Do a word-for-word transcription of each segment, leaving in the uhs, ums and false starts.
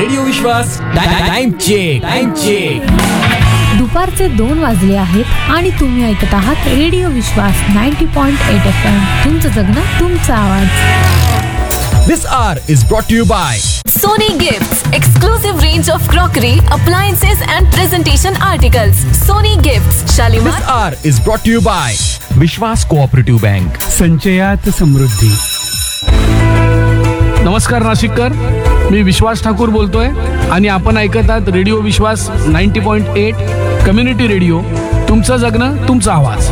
Radio विश्वास time check time check. दुपारचे दोन वाजले आहेत आणि तुम्ही ऐकत आहात रेडिओ विश्वास ninety point eight F M. तुमचं जगणं तुमचा आवाज. This hour is brought to you by Sony Gifts, exclusive range of crockery, appliances and presentation articles. Sony Gifts, Shalimar. This hour is brought to you by Vishwas cooperative bank. संचयात समृद्धी. नमस्कार नाशिककर, मी विश्वास ठाकूर बोलतोय आणि आपण ऐकत आहात रेडिओ विश्वास ninety point eight community radio. तुमचं जगणं तुमचा आवाज.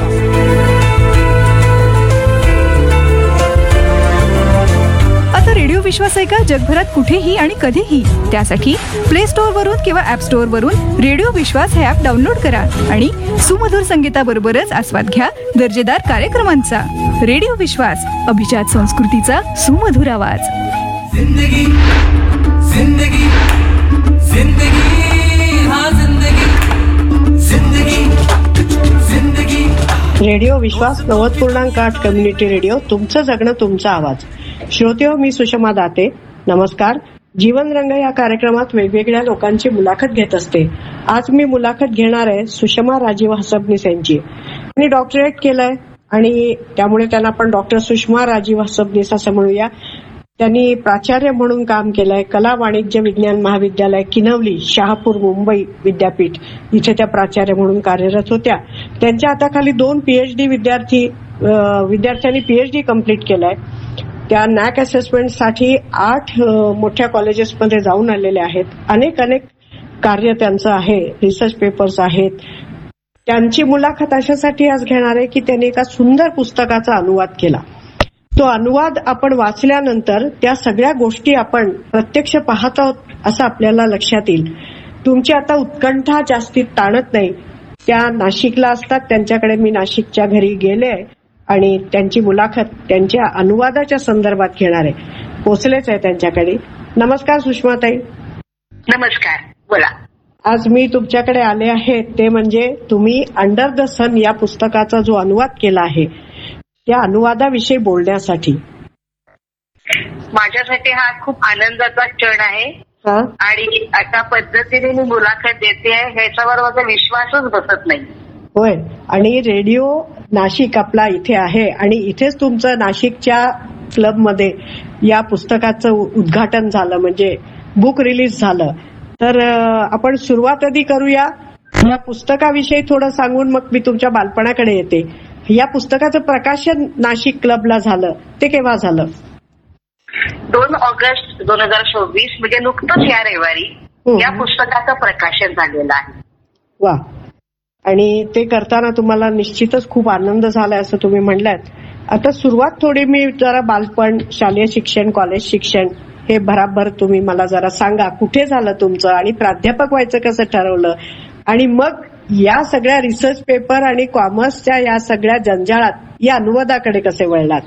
आता रेडिओ विश्वास आहे का जगभरात कुठेही आणि कधीही. त्यासाठी प्ले स्टोअर वरून किंवा ऍप स्टोअर वरून रेडिओ विश्वास हे ऍप डाउनलोड करा आणि सुमधुर संगीताबरोबरच आस्वाद घ्या दर्जेदार कार्यक्रमांचा. रेडिओ विश्वास, अभिजात संस्कृतीचा सुमधुर आवाज. जिंदगी जिंदगी जिंदगी हाँ जिंदगी जिंदगी जिंदगी. रेडिओ विश्वास नव्वद पूर्णांक आठ कम्युनिटी रेडिओ. तुमचं जगणं तुमचा आवाज. श्रोते हो, मी सुषमा दाते. नमस्कार. जीवन रंग या कार्यक्रमात वेगवेगळ्या लोकांची मुलाखत घेत असते. आज मी मुलाखत घेणार आहे सुषमा राजीव हसबनीस यांची. त्यांनी डॉक्टरेट केलंय आणि त्यामुळे त्यांना आपण डॉक्टर सुषमा राजीव हसबनीस असं म्हणूया. त्यांनी प्राचार्य म्हणून काम केलंय. कला वाणिज्य विज्ञान महाविद्यालय किनवली, शहापूर, मुंबई विद्यापीठ इथे त्या प्राचार्य म्हणून कार्यरत होत्या. त्यांच्या हाताखाली दोन पीएचडी विद्यार्थी विद्यार्थ्यांनी पीएचडी कम्प्लीट केलाय. त्या नॅक असेसमेंटसाठी आठ मोठ्या कॉलेजेसमध्ये जाऊन आलेले आहेत. अनेक अनेक कार्य त्यांचं आहे, रिसर्च पेपर्स आहेत. त्यांची मुलाखत अशासाठी आज घेणार आहे की त्यांनी एका सुंदर पुस्तकाचा अनुवाद केला. तो अनुवाद आपण वाचल्यानंतर त्या सगळ्या गोष्टी आपण प्रत्यक्ष पाहत आहोत असं आपल्याला लक्षात येईल. तुमची आता उत्कंठा जास्ती ताणत नाही. त्या नाशिकला असतात, त्यांच्याकडे मी नाशिकच्या घरी गेले आणि त्यांची मुलाखत त्यांच्या अनुवादाच्या संदर्भात घेणार आहे. पोचलेच आहे त्यांच्याकडे. नमस्कार सुषमाताई. नमस्कार, बोला. आज मी तुमच्याकडे आले आहे ते म्हणजे तुम्ही अंडर द सन या पुस्तकाचा जो अनुवाद केला आहे त्या अनुवादाविषयी बोलण्यासाठी. माझ्यासाठी हा खूप आनंदाचा क्षण आहे आणि अशा पद्धतीने मी मुलाखत देते आहे ह्याच्यावर माझा विश्वासच बसत नाही. होय. आणि रेडिओ नाशिक आपला इथे आहे आणि इथेच तुमचं नाशिकच्या क्लबमध्ये या पुस्तकाचं उद्घाटन झालं, म्हणजे बुक रिलीज झालं. तर आपण सुरुवात आधी करूया. या पुस्तकाविषयी थोडं सांगून मग मी तुमच्या बालपणाकडे येते. या पुस्तकाचं प्रकाशन नाशिक क्लबला झालं ते केव्हा झालं? दोन ऑगस्ट दोन हजार चोवीस म्हणजे नुकतंच या रविवारी या पुस्तकाचं प्रकाशन झालेलं आहे. वा. आणि ते करताना तुम्हाला निश्चितच खूप आनंद झालाय असं तुम्ही म्हणलात. आता सुरुवात थोडी मी जरा बालपण, शालेय शिक्षण, कॉलेज शिक्षण हे भराभर तुम्ही मला जरा सांगा. कुठे झालं तुमचं आणि प्राध्यापक व्हायचं कसं ठरवलं आणि मग या सगळ्या रिसर्च पेपर आणि कॉमर्सच्या या सगळ्या जंजाळात या अनुवादाकडे कसे वळलात?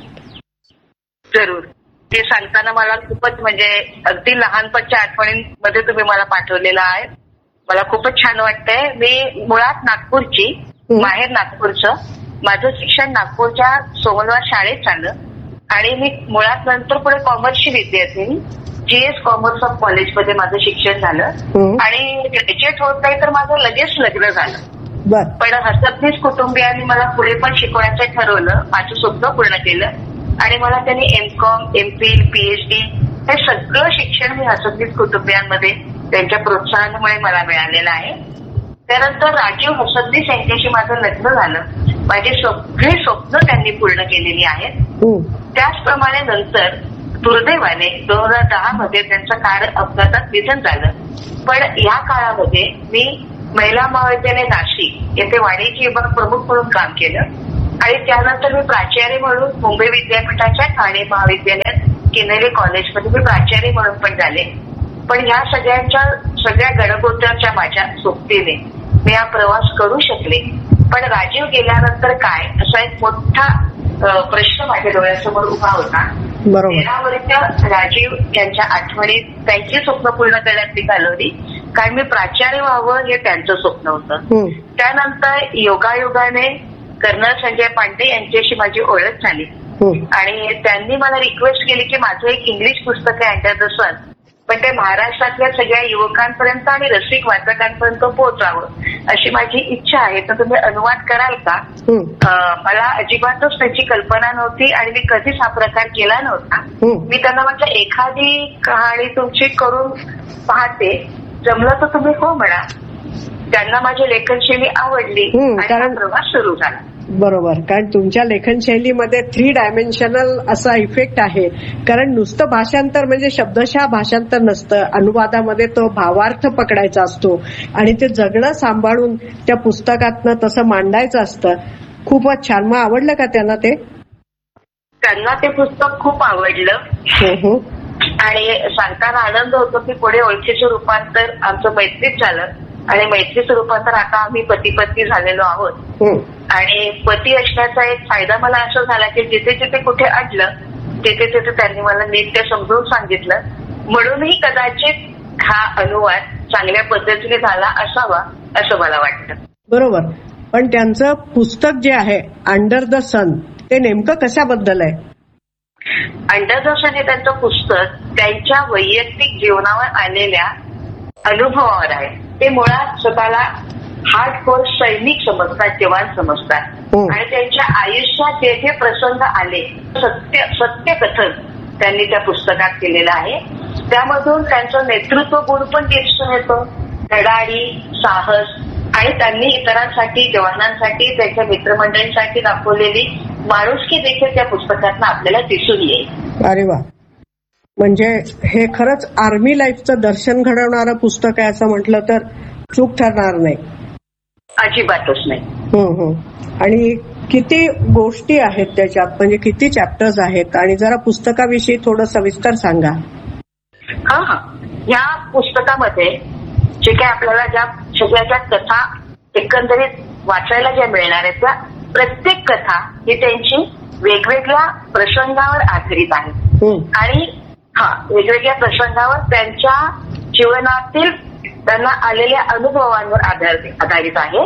जरूर. ते सांगताना मला खूपच म्हणजे अगदी लहानपणच्या आठवणींमध्ये तुम्ही मला पाठवलेलं आहे. मला खूपच छान वाटतंय. मी मुळात नागपूरची, माहेर नागपूरचं. माझं शिक्षण नागपूरच्या सोमनवार शाळेत झालं आणि मी मुळात नंतर पुढे कॉमर्सची विद्यार्थी जीएस कॉमर्स ऑफ कॉलेजमध्ये माझं शिक्षण झालं आणि ग्रॅज्युएट होत नाही तर माझं लगेच लग्न झालं. पण हसबनीस कुटुंबियांनी मला पुढे पण शिकवण्याचं ठरवलं, माझं स्वप्न पूर्ण केलं आणि मला त्यांनी एमकॉम, एमफिल, पीएचडी हे सगळं शिक्षण मी हसबनीस कुटुंबियांमध्ये त्यांच्या प्रोत्साहनामुळे मला मिळालेलं आहे. त्यानंतर राजीव हसबनीस यांच्याशी माझं लग्न झालं. माझी सगळी स्वप्न त्यांनी पूर्ण केलेली आहेत. त्याचप्रमाणे नंतर दुर्दैवाने दोन हजार दहा मध्ये त्यांचं कार अपघातात निधन झालं. पण या काळामध्ये मी महिला महाविद्यालय नाशिक येथे वाणिज्य विभाग प्रमुख म्हणून काम केलं आणि त्यानंतर मी प्राचार्य म्हणून मुंबई विद्यापीठाच्या ठाणे महाविद्यालयात किनवली कॉलेजमध्ये मी प्राचार्य म्हणून पण झाले. पण ह्या सगळ्यांच्या सगळ्या गणगोत्याच्या माझ्या सोबतीने मी हा प्रवास करू शकले. पण राजीव गेल्यानंतर काय असा एक मोठा प्रश्न माझ्या डोळ्यासमोर उभा होता. तेरा वर्ष राजीव यांच्या आठवणीत त्यांची स्वप्न पूर्ण करण्यात मी घालवली, कारण मी प्राचार्य व्हावं हे त्यांचं स्वप्न होतं. त्यानंतर योगायोगाने कर्नल संजय पांडे यांच्याशी माझी ओळख झाली आणि त्यांनी मला रिक्वेस्ट केली की माझं एक इंग्लिश पुस्तक आहे अंडर द सन पण ते महाराष्ट्रातल्या सगळ्या युवकांपर्यंत आणि रसिक वाचकांपर्यंत पोहोचावं अशी माझी इच्छा आहे. तर तुम्ही अनुवाद कराल का? अं, मला अजिबातच त्याची कल्पना नव्हती आणि मी कधीच हा प्रकार केला नव्हता. मी त्यांना म्हटलं एखादी कहाणी तुमची करून पाहते, जमलं तर तुम्ही हो म्हणा. त्यांना माझी लेखनशैली आवडली आणि हा प्रवास सुरू झाला. बरोबर, कारण तुमच्या लेखनशैलीमध्ये थ्री डायमेन्शनल असा इफेक्ट आहे. कारण नुसतं भाषांतर म्हणजे शब्दशः भाषांतर नसतं, अनुवादामध्ये तो भावार्थ पकडायचा असतो आणि ते जगणं सांभाळून त्या पुस्तकातनं तसं मांडायचं असतं. खूपच छान. मग आवडलं का त्यांना ते? त्यांना ते पुस्तक खूप आवडलं आणि सांगताना आनंद होतो की पुढे ओळखीचं रूपांतर आमचं मैत्रीत झालं आणि मैत्रीचं रूपांतर आता आम्ही पती पत्नी झालेलो आहोत. आणि पती असण्याचा एक फायदा मला असा झाला की जिथे जिथे कुठे अडलं तिथे तिथे त्यांनी मला नीट ते समजून सांगितलं. म्हणूनही कदाचित हा अनुवाद चांगल्या पद्धतीने झाला असावा असं मला वाटतं. बरोबर. पण त्यांचं पुस्तक जे आहे अंडर द सन ते नेमकं कशाबद्दल आहे? अंडर द सन हे त्यांचं पुस्तक त्यांच्या वैयक्तिक जीवनावर आलेल्या अनुभवावर आहे. ते मुळात स्वतःला हार्डकोर सैनिक समजतात, जवान समजतात आणि त्यांच्या आयुष्यात जे जे प्रसंग आले सत्य सत्य कथन त्यांनी त्या पुस्तकात केलेलं आहे. त्यामधून त्यांचं नेतृत्व गुण पण दिसून येतो, धडाडी, साहस आणि त्यांनी इतरांसाठी, जवानांसाठी, त्यांच्या मित्रमंडळींसाठी दाखवलेली माणुसकी देखील त्या पुस्तकातून आपल्याला दिसून येईल. अरे वा, म्हणजे हे खरंच आर्मी लाईफचं दर्शन घडवणारं पुस्तक आहे असं म्हटलं तर चूक ठरणार नाही. अजिबातच नाही. हम्म हम्म. आणि किती गोष्टी आहेत त्याच्यात, म्हणजे किती चॅप्टर्स आहेत आणि जरा पुस्तकाविषयी थोडं सविस्तर सांगा. हा हा या पुस्तकामध्ये जे काही आपल्याला ज्या सगळ्या कथा एकंदरीत वाचायला ज्या मिळणार आहेत त्या प्रत्येक कथा ही त्यांची वेगवेगळ्या प्रसंगावर आधारित आहे आणि हा वेगवेगळ्या प्रसंगावर त्यांच्या जीवनातील त्यांना आलेल्या अनुभवांवर आधारित आहे.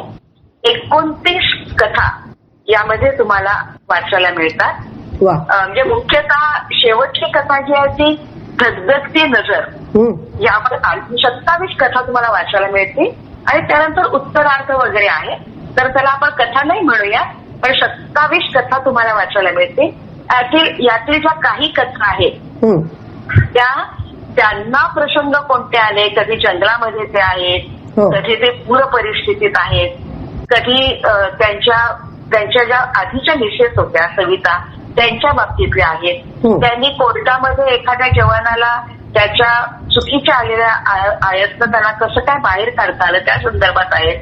एकोणतीस कथा यामध्ये तुम्हाला वाचायला मिळतात. म्हणजे मुख्यतः शेवटची कथा जी आहे ती धगधगती नजर यावर सत्तावीस कथा तुम्हाला वाचायला मिळते आणि त्यानंतर उत्तरार्थ वगैरे आहे. तर त्याला आपण कथा नाही म्हणूया, पण सत्तावीस कथा तुम्हाला वाचायला मिळते. यातील यातील ज्या काही कथा आहेत त्या त्यांना प्रसंग कोणते आले, कधी जंगलामध्ये ते आहेत, कधी ते पूर परिस्थितीत आहेत, कधी त्यांच्या त्यांच्या ज्या आधीच्या मिसेस होत्या सविता त्यांच्या बाबतीतले आहेत. त्यांनी कोर्टामध्ये एखाद्या जवानाला त्याच्या चुकीच्या आलेल्या आयतनं त्यांना कसं काय बाहेर काढता आलं त्या संदर्भात आहेत.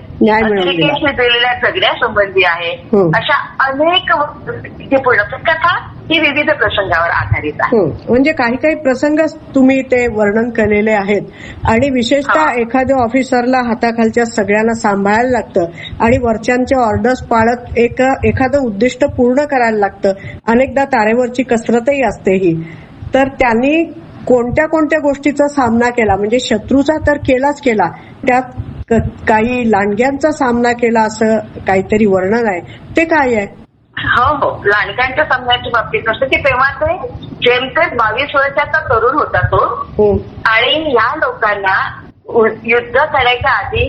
दिलेल्या जगण्यासंबंधी आहे. अशा अनेक पूर्ण कथा ही विविध प्रसंगावर आधारित आहे. म्हणजे काही काही प्रसंग तुम्ही ते वर्णन केलेले आहेत आणि विशेषतः एखाद्या ऑफिसरला हाताखालच्या सगळ्यांना सांभाळायला लागतं आणि वरच्यांचे ऑर्डर्स पाळत एक एखादं उद्दिष्ट पूर्ण करायला लागतं. अनेकदा तारेवरची कसरतही असते ही. तर त्यांनी कोणत्या कोणत्या गोष्टीचा सामना केला, म्हणजे शत्रूचा तर केलाच केला, त्यात काही लांडग्यांचा सामना केला असं काहीतरी वर्णन आहे, ते काय आहे? हो हो लांडग्यांच्या सामन्याच्या बाबतीत असतं की तेव्हा ते जेमतेम बावीस वर्षाचा तरुण होता तो आणि या लोकांना युद्ध करायच्या आधी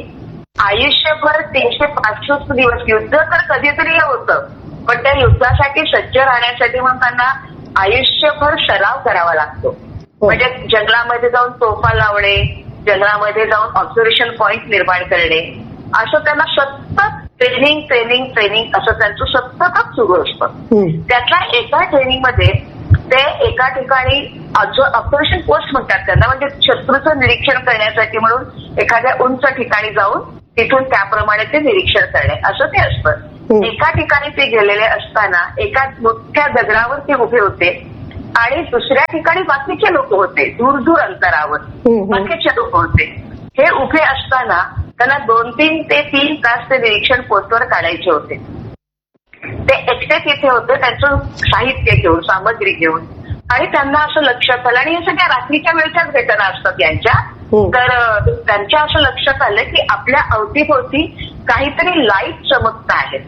आयुष्यभर तीनशे पासष्ट दिवस युद्ध तर कधीतरी होतं, पण त्या युद्धासाठी सज्ज राहण्यासाठी मग त्यांना आयुष्यभर सराव करावा लागतो. म्हणजे जंगलामध्ये जाऊन तोफा लावणे, जंगलामध्ये जाऊन ऑब्झर्वेशन पॉइंट निर्माण करणे, असं त्यांना सतत ट्रेनिंग ट्रेनिंग ट्रेनिंग असं त्यांचं सततच सुरू असतं. त्यातल्या एका ट्रेनिंगमध्ये ते एका ठिकाणी ऑब्झर्वेशन पोस्ट म्हणतात त्यांना, म्हणजे शत्रूचं निरीक्षण करण्यासाठी म्हणून एखाद्या उंच ठिकाणी जाऊन तिथून त्याप्रमाणे ते निरीक्षण करणे असं ते असतं. एका ठिकाणी ते गेलेले असताना एका मोठ्या दगडावर ते उभे होते आणि दुसऱ्या ठिकाणी बाकीचे लोक होते, दूर दूर अंतरावर बाकीचे लोक होते. हे उभे असताना त्यांना दोन तीन ते तीन तास ते निरीक्षण पोस्टवर काढायचे होते. ते एकटे तिथे होते त्यांचं साहित्य घेऊन, सामग्री घेऊन, आणि त्यांना असं लक्षात आलं, आणि हे सगळ्या रात्रीच्या वेळच्याच घटना असतात यांच्या, तर त्यांच्या असं लक्षात आलं की आपल्या अवतीभोवती काहीतरी लाईट चमकत आहेत.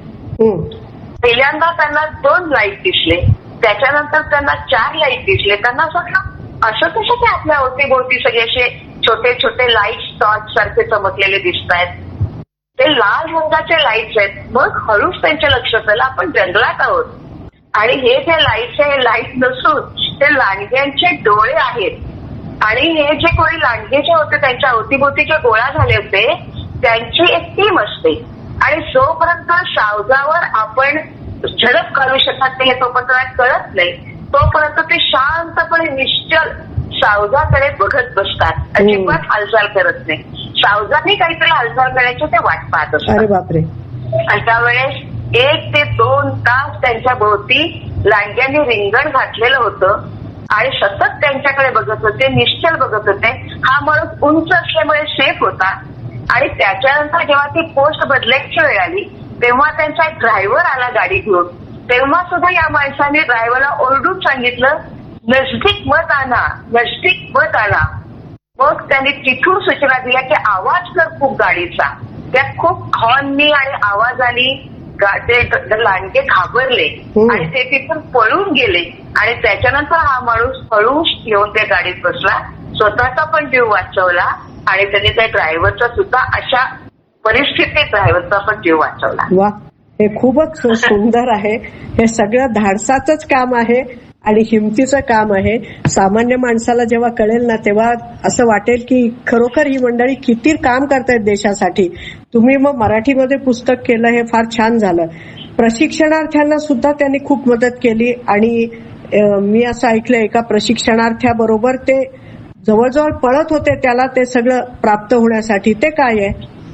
पहिल्यांदा त्यांना दोन लाईट दिसले, त्याच्यानंतर त्यांना चार लाईट दिसले. त्यांना असं वाटलं असं कसं की आपल्या अवतीभोवती सगळे असे छोटे छोटे लाईट्स टॉर्च सारखे चमकलेले दिसत आहेत. ते लाल रंगाचे लाईट्स आहेत. मग हळूच त्यांच्या लक्षात आलं आपण जंगलात आहोत आणि हे जे लाईट्स आहे हे लाईट नसून ते लांडग्यांचे डोळे आहेत. आणि हे जे कोणी लांडगे जे होते त्यांच्या अवतीभोवती जे गोळा झाले होते त्यांची एक टीम असते आणि जोपर्यंत सावजावर आपण झडप घालू शकत नाही हे तोपर्यंत कळत नाही तोपर्यंत ते शांतपणे निश्चल सावजाकडे बघत बसतात. अजिबात हालचाल करत नाही. सावजाने काहीतरी हालचाल करायची ते वाट पाहत असतात. बापरे. अशा वेळेस एक ते दोन तास त्यांच्या भोवती लांडग्यांनी रिंगण घातलेलं होतं आणि सतत त्यांच्याकडे बघत होते, निश्चल बघत होते. हा माणूस उंच असल्यामुळे सेफ होता आणि त्याच्यानंतर जेव्हा ती पोस्ट बदलायची वेळ आली तेव्हा त्यांचा एक ड्रायव्हर आला गाडी घेऊन. तेव्हा सुद्धा या माणसाने ड्रायव्हरला ओरडून सांगितलं नजदीक मत आणा, नजदीक मत आणा. मग त्यांनी तिथून सूचना दिल्या की आवाज कर खूप गाडीचा. त्या खूप हॉर्ननी आणि आवाजाने ते लांडगे घाबरले आणि ते तिथून पळून गेले आणि त्याच्यानंतर हा माणूस हळूच येऊन त्या गाडीत बसला, स्वतःचा पण जीव वाचवला आणि त्यांनी त्या ड्रायव्हरचा सुद्धा अशा परिस्थितीत ड्रायव्हरचा पण जीव वाचवला. वा, हे खूपच सुंदर आहे. हे सगळं धाडसाचंच काम आहे आणि हिमतीचं काम आहे. सामान्य माणसाला जेव्हा कळेल ना तेव्हा असं वाटेल की खरोखर ही मंडळी किती काम करतायत देशासाठी. तुम्ही मग मराठीमध्ये पुस्तक केलं हे फार छान झालं. प्रशिक्षणार्थ्यांना सुद्धा त्यांनी खूप मदत केली आणि मी असं ऐकलं एका प्रशिक्षणार्थ्याबरोबर ते जवळजवळ पळत होते त्याला ते सगळं प्राप्त होण्यासाठी. ते काय आहे?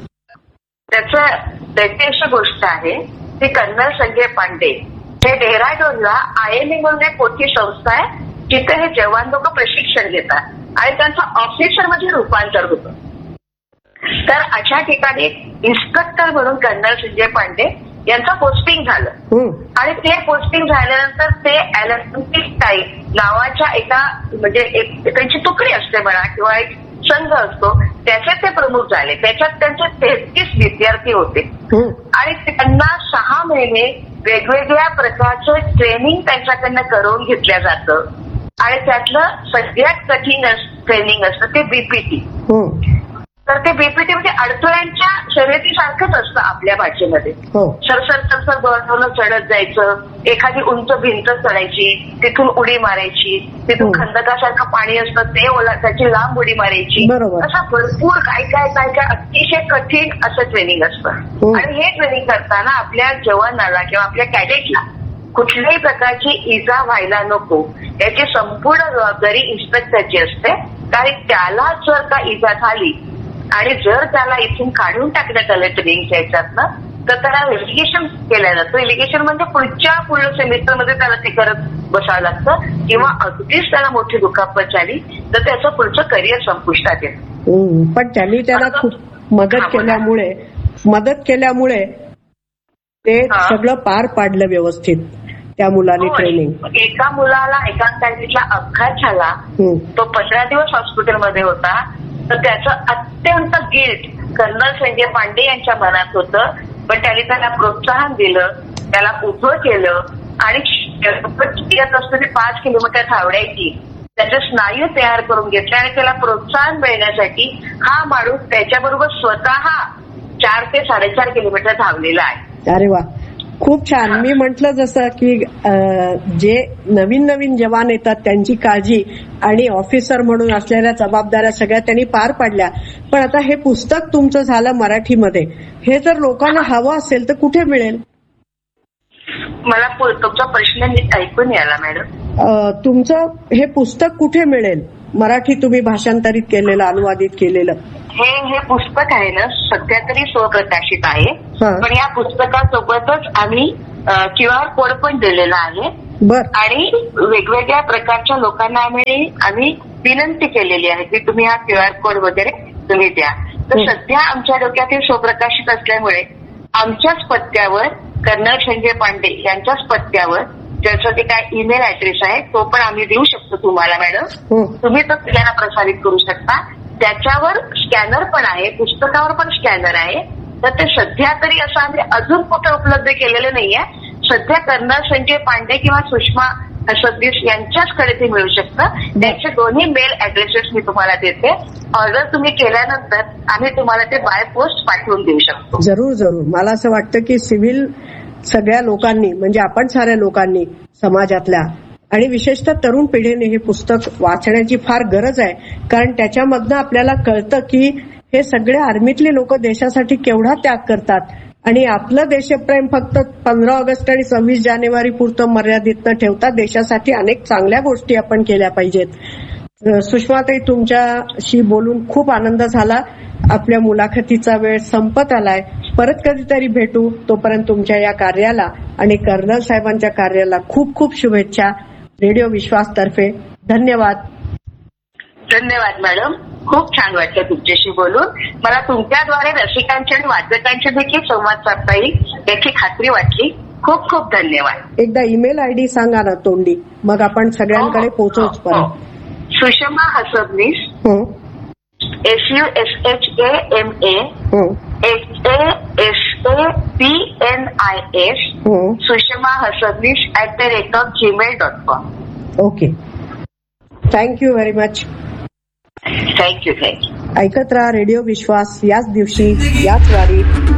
त्याचं त्याची अशी गोष्ट आहे ती कर्नल संजय पांडे हे डेहराडूनला आय एम ए म्हणून एक मोठी संस्था आहे जिथे हे जवान लोक प्रशिक्षण घेतात आणि त्यांचं ऑफिसरमध्ये रूपांतर होतं. तर अशा ठिकाणी इन्स्ट्रक्टर म्हणून कर्नल संजय पांडे यांचं पोस्टिंग झालं आणि ते पोस्टिंग झाल्यानंतर ते ऑलिम्पिक टाईप नावाच्या एका म्हणजे एक त्यांची तुकडी असते म्हणा किंवा एक संघ असतो त्याचे ते प्रमुख झाले. त्याच्यात त्यांचे तेहतीस विद्यार्थी होते आणि त्यांना सहा महिने वेगवेगळ्या प्रकारचं ट्रेनिंग त्यांच्याकडनं करून घेतलं जातं आणि त्यातलं सगळ्यात कठीण ट्रेनिंग असतं ते बीपीटी. तर ते बीपीटी म्हणजे अडथळ्यांच्या शर्यतीसारखंच असतं आपल्या भाषेमध्ये. सरसर सरसर बळवून चढत जायचं, एखादी उंच भिंत चढायची, तिथून उडी मारायची, तिथून खंदकासारखं पाणी असतं ते ओला त्याची लांब उडी मारायची, असं भरपूर काय काय काय काय अतिशय कठीण असं ट्रेनिंग असतं. आणि हे ट्रेनिंग करताना आपल्या जवानाला किंवा आपल्या कॅडेटला कुठल्याही प्रकारची इजा व्हायला नको याची संपूर्ण जबाबदारी इन्स्पेक्टरची असते. कारण त्याला जर का इजा झाली आणि जर त्याला इथून काढून टाकण्यात आलं ट्रेनिंगच्या याच्यातनं तर त्याला इलिगेशन केलं जातं. इलिगेशन म्हणजे पुढच्या पुढल्या सेमिस्टरमध्ये त्याला ते करत बसावं लागतं किंवा अगदीच त्याला मोठी दुखापत झाली तर त्याचं पुढचं करिअर संपुष्टात येतं. पण त्यांनी त्याला खूप मदत केल्यामुळे मदत केल्यामुळे ते सगळं पार पाडलं व्यवस्थित त्या मुलाने ट्रेनिंग. एका मुलाला एका कॅन्टीनला अपघात झाला, तो पंधरा दिवस हॉस्पिटलमध्ये होता. तर त्याचं अत्यंत गिल्ट कर्नल संजय पांडे यांच्या मनात होतं. पण त्यांनी त्याला प्रोत्साहन दिलं, त्याला उभं केलं आणि असलेली पाच किलोमीटर धावण्याची त्याचे स्नायू तयार करून घेतले आणि त्याला प्रोत्साहन मिळण्यासाठी हा माणूस त्याच्याबरोबर स्वतः चार ते साडेचार किलोमीटर धावलेला आहे. अरे वा, खूप छान. मी म्हटलं जसं की जे नवीन नवीन जवान येतात त्यांची काळजी आणि ऑफिसर म्हणून असलेल्या जबाबदाऱ्या सगळ्या त्यांनी पार पाडल्या. पण आता हे पुस्तक तुमचं झालं मराठीमध्ये, हे जर लोकांना हवं असेल तर कुठे मिळेल? मला तुमचा प्रश्न नीट ऐकून याला मॅडम. तुमचं हे पुस्तक कुठे मिळेल? मराठी तुम्ही भाषांतरित केलेलं, अनुवादित केलेलं हे हे पुस्तक आहे ना सध्या तरी स्वप्रकाशित आहे. पण या पुस्तकासोबतच आम्ही क्यू आर कोड पण दिलेला आहे आणि वेगवेगळ्या प्रकारच्या लोकांना आम्ही आम्ही विनंती केलेली आहे की तुम्ही हा क्यू आर कोड वगैरे तुम्ही द्या. तर सध्या आमच्या डोक्यात हे स्वप्रकाशित असल्यामुळे आमच्याच पत्त्यावर कर्नल संजय पांडे यांच्याच पत्त्यावर ज्याचा ते काय ईमेल ऍड्रेस आहे तो पण आम्ही देऊ शकतो तुम्हाला मॅडम. तुम्ही तो सगळ्यांना प्रसारित करू शकता. त्याच्यावर स्कॅनर पण आहे, पुस्तकावर पण स्कॅनर आहे. तर ते सध्या तरी असं आम्ही अजून कुठे उपलब्ध केलेलं नाहीये. सध्या कर्नल संजय पांडे किंवा सुषमा हसबनीस यांच्याचकडे ते मिळू शकतं. त्यांचे दोन्ही मेल ऍड्रेसेस मी तुम्हाला देते. ऑर्डर तुम्ही केल्यानंतर आम्ही तुम्हाला ते बाय पोस्ट पाठवून देऊ शकतो. जरूर जरूर. मला असं वाटतं की सिव्हिल सगळ्या लोकांनी म्हणजे आपण साऱ्या लोकांनी समाजातल्या आणि विशेषतः तरुण पिढीने हे पुस्तक वाचण्याची फार गरज आहे. कारण त्याच्यामधनं आपल्याला कळतं की हे सगळे आर्मीतले लोक देशासाठी केवढा त्याग करतात आणि आपलं देशप्रेम फक्त पंधरा ऑगस्ट आणि सव्वीस जानेवारी पुरतं मर्यादित न ठेवता देशासाठी अनेक चांगल्या गोष्टी आपण केल्या पाहिजेत. सुषमाताई, तुमच्याशी बोलून खूप आनंद झाला. आपल्या मुलाखतीचा वेळ संपत आलाय. परत कधीतरी भेटू. तोपर्यंत तुमच्या या कार्याला आणि कर्नल साहेबांच्या कार्याला खूप खूप शुभेच्छा. रेडिओ विश्वास तर्फे धन्यवाद. धन्यवाद मॅडम. खूप छान वाटलं तुमच्याशी बोलून. मला तुमच्याद्वारे रसिकांचे आणि वाचकांचे देखील संवाद साधता येईल याची खात्री वाटली. खूप खूप धन्यवाद. एकदा ईमेल आयडी सांगा ना तोंडी, मग आपण सगळ्यांकडे पोहोचवूच परत. Sushma Hasabnis, S U S H A M A H A S A P N I S, Sushma Hasabnis at the rate of Gmail dot com. Okay, thank you very much. Thank you thank you. ऐकत राहा रेडिओ विश्वास. याच दिवशी याच वारी.